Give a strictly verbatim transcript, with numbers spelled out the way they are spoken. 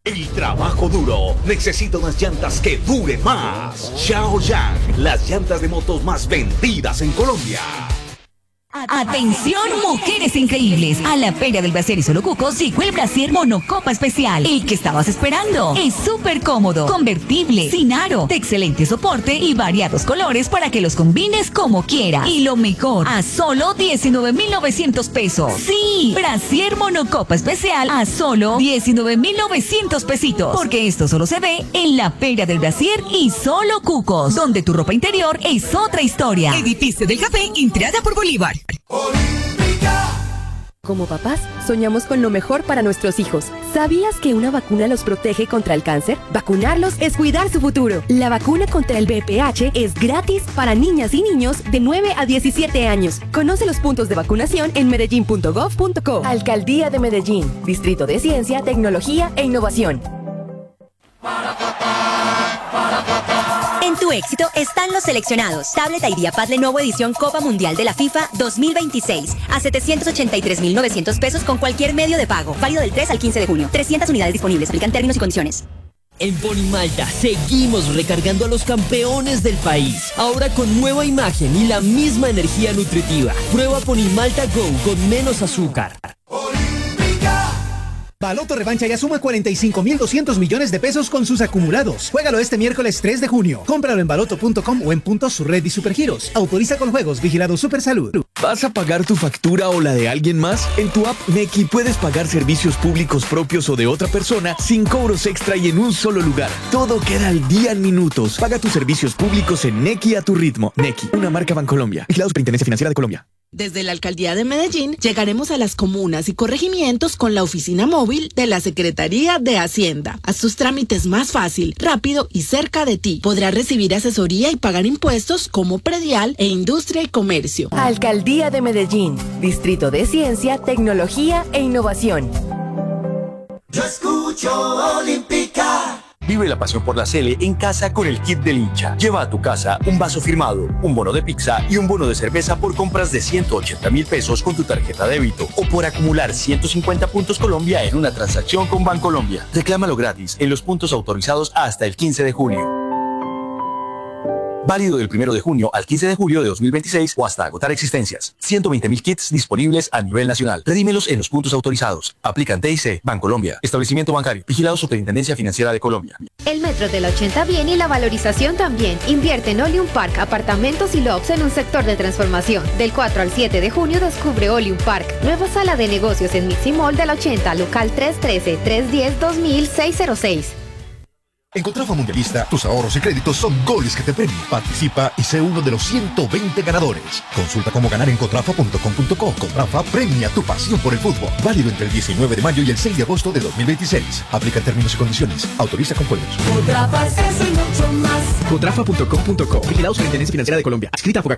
El trabajo duro necesita unas llantas que duren más. Shaoyang, las llantas de motos más vendidas en Colombia. Atención, mujeres increíbles. A la Feria del Brasier y Solo Cucos llegó el Brasier Monocopa Especial. El que estabas esperando. Es súper cómodo, convertible, sin aro, de excelente soporte y variados colores para que los combines como quieras. Y lo mejor, a solo diecinueve mil novecientos pesos. Sí, Brasier Monocopa Especial a solo diecinueve mil novecientos pesitos. Porque esto solo se ve en la Feria del Brasier y Solo Cucos, donde tu ropa interior es otra historia. Edificio del Café, entrada por Bolívar. Olímpica. Como papás, soñamos con lo mejor para nuestros hijos. ¿Sabías que una vacuna los protege contra el cáncer? Vacunarlos es cuidar su futuro. La vacuna contra el V I H es gratis para niñas y niños de nueve a diecisiete años. Conoce los puntos de vacunación en medellín punto gov punto co. Alcaldía de Medellín, Distrito de Ciencia, Tecnología e Innovación. En tu éxito están los seleccionados. Tablet iDeaPad Lenovo edición Copa Mundial de la FIFA dos mil veintiséis a setecientos ochenta y tres mil novecientos pesos con cualquier medio de pago. Válido del tres al quince de junio. trescientas unidades disponibles. Aplican términos y condiciones. En Ponimalta seguimos recargando a los campeones del país. Ahora con nueva imagen y la misma energía nutritiva. Prueba Ponimalta Go con menos azúcar. Baloto Revancha ya suma cuarenta y cinco mil doscientos millones de pesos con sus acumulados. Juégalo este miércoles tres de junio. Cómpralo en baloto punto com o en puntos su red y Supergiros. Autoriza con juegos, vigilado Supersalud. ¿Vas a pagar tu factura o la de alguien más? En tu app Nequi puedes pagar servicios públicos propios o de otra persona sin cobros extra y en un solo lugar. Todo queda al día en minutos. Paga tus servicios públicos en Nequi a tu ritmo. Nequi, una marca Bancolombia. Vigilado Superintendencia Financiera de Colombia. Desde la Alcaldía de Medellín llegaremos a las comunas y corregimientos con la oficina móvil de la Secretaría de Hacienda. Haz tus trámites más fácil, rápido y cerca de ti. Podrás recibir asesoría y pagar impuestos como predial e industria y comercio. Alcaldía de Medellín, Distrito de Ciencia, Tecnología e Innovación. Yo escucho Olímpica. Vive la pasión por la Sele en casa con el kit del hincha. Lleva a tu casa un vaso firmado, un bono de pizza y un bono de cerveza por compras de ciento ochenta mil pesos con tu tarjeta débito o por acumular ciento cincuenta puntos Colombia en una transacción con Bancolombia. Reclámalo gratis en los puntos autorizados hasta el quince de junio. Válido del primero de junio al quince de julio de dos mil veintiséis o hasta agotar existencias. ciento veinte mil kits disponibles a nivel nacional. Redímelos en los puntos autorizados. Aplican T I C, Bancolombia. Establecimiento bancario. Vigilado Superintendencia Financiera de Colombia. El metro de la ochenta bien y la valorización también. Invierte en Oleum Park, apartamentos y lofts en un sector de transformación. Del cuatro al siete de junio descubre Oleum Park. Nueva sala de negocios en Mixi Mall de la ochenta, local trescientos trece, trescientos diez, dos mil, seiscientos seis. En Contrafa Mundialista, tus ahorros y créditos son goles que te premian. Participa y sé uno de los ciento veinte ganadores. Consulta cómo ganar en contrafa punto com punto co. Contrafa premia tu pasión por el fútbol. Válido entre el diecinueve de mayo y el seis de agosto de dos mil veintiséis. Aplica términos y condiciones. Autoriza con juegos. Contrafa es eso y mucho más. contrafa punto com punto co. Vigilado Superintendencia Financiera de Colombia. Adscrita a Foca.